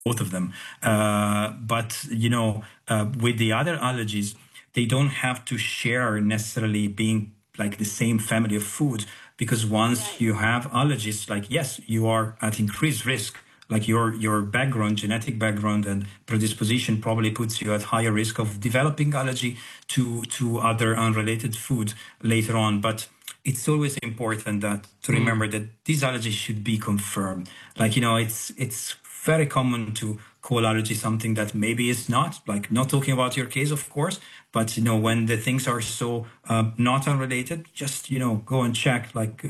both of them. But with the other allergies, they don't have to share necessarily being like the same family of food, because once Right. you have allergies, like yes, you are at increased risk. Like your background, genetic background and predisposition probably puts you at higher risk of developing allergy to other unrelated food later on. But it's always important that to remember that these allergies should be confirmed. Like, it's very common to call allergy something that maybe is not, like not talking about your case, of course, but when the things are so not unrelated, just, go and check, like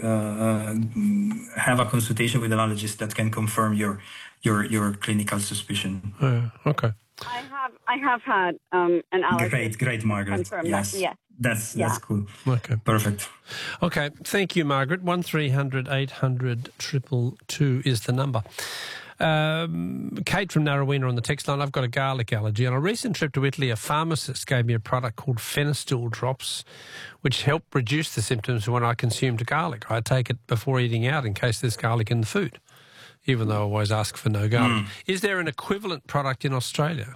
have a consultation with an allergist that can confirm your clinical suspicion. Okay. I have had an allergist Great, Margaret. confirm Yes. that. Yes. That's cool. Okay. Perfect. Okay. Thank you, Margaret. 1300 800 222 is the number. Kate from Narrowena on the text line. I've got a garlic allergy. On a recent trip to Italy, a pharmacist gave me a product called Fenistil drops, which help reduce the symptoms when I consumed garlic. I take it before eating out in case there's garlic in the food, even though I always ask for no garlic. Is there an equivalent product in Australia?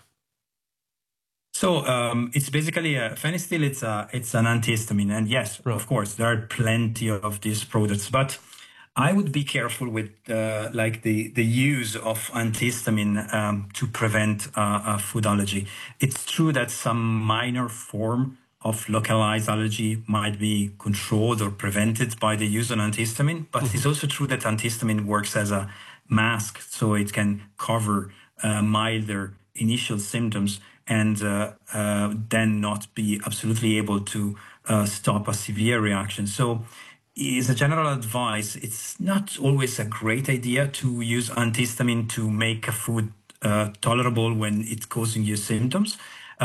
So it's basically Fenistil. It's an antihistamine, and yes, of course, there are plenty of these products, but I would be careful with the use of antihistamine to prevent a food allergy. It's true that some minor form of localized allergy might be controlled or prevented by the use of antihistamine, but it's also true that antihistamine works as a mask, so it can cover milder initial symptoms and then not be absolutely able to stop a severe reaction. So as a general advice, it's not always a great idea to use antihistamine to make a food tolerable when it's causing you symptoms,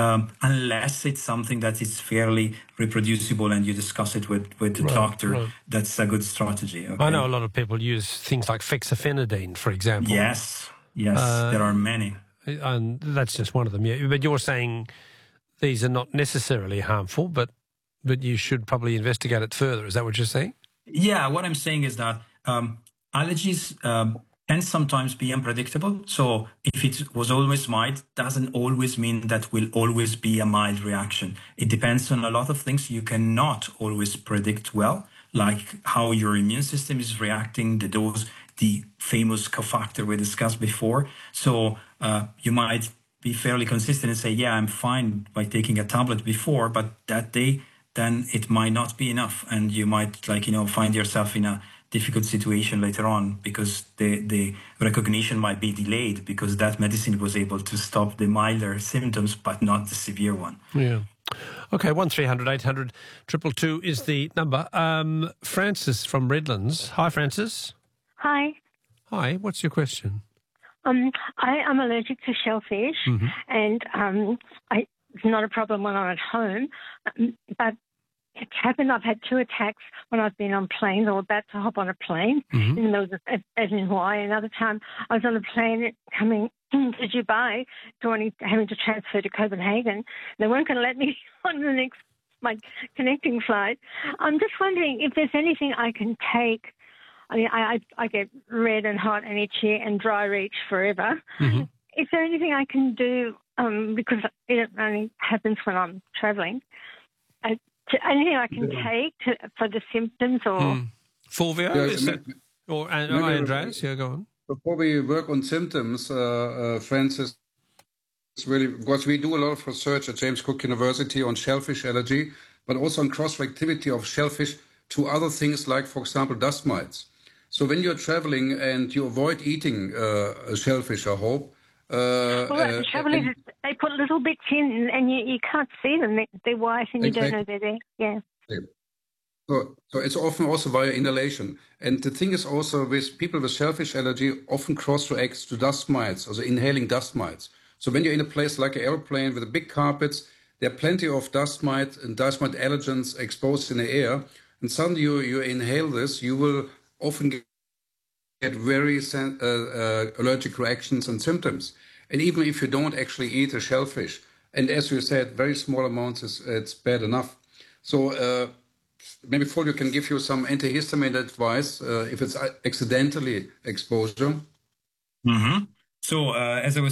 unless it's something that is fairly reproducible and you discuss it with the doctor. Right. That's a good strategy. Okay? I know a lot of people use things like fexofenadine, for example. Yes, there are many. And that's just one of them. Yeah. But you're saying these are not necessarily harmful, but you should probably investigate it further. Is that what you're saying? Yeah, what I'm saying is that allergies can sometimes be unpredictable. So if it was always mild, doesn't always mean that will always be a mild reaction. It depends on a lot of things you cannot always predict well, like how your immune system is reacting, the dose, the famous cofactor we discussed before. So you might be fairly consistent and say, yeah, I'm fine by taking a tablet before, but that day, then it might not be enough. And you might find yourself in a difficult situation later on because the recognition might be delayed because that medicine was able to stop the milder symptoms, but not the severe one. Yeah. Okay, 1300 800 222 is the number. Francis from Redlands. Hi, Francis. Hi. Hi, what's your question? I am allergic to shellfish, and it's not a problem when I'm at home, but it's happened. I've had 2 attacks when I've been on planes or about to hop on a plane, and there was as in Hawaii. Another time I was on a plane coming to Dubai, having to transfer to Copenhagen. They weren't going to let me on my connecting flight. I'm just wondering if there's anything I can take. I mean, I get red and hot and itchy and dry reach forever. Is there anything I can do, because it only happens when I'm travelling, anything I can take for the symptoms or... Fulvio, or Andreas, go on. Before we work on symptoms, Francis, really, because we do a lot of research at James Cook University on shellfish allergy, but also on cross-reactivity of shellfish to other things like, for example, dust mites. So when you're traveling and you avoid eating shellfish, I hope. The trouble is they put little bits in and you can't see them. They're white and you don't know they're there. Yeah. So it's often also via inhalation. And the thing is also with people with shellfish allergy often cross-reacts to dust mites, also inhaling dust mites. So when you're in a place like an airplane with big carpets, there are plenty of dust mite and dust mite allergens exposed in the air. And suddenly you inhale this, you will often get very allergic reactions and symptoms. And even if you don't actually eat a shellfish, and as you said, very small amounts, it's bad enough. So maybe Fulvio can give you some antihistamine advice if it's accidentally exposure. So as I was